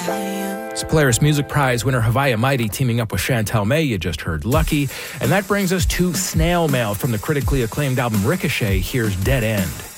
It's Polaris Music Prize winner Haviah Mighty teaming up with Chantel May. You just heard Lucky. And that brings us to Snail Mail from the critically acclaimed album Ricochet. Here's Dead End.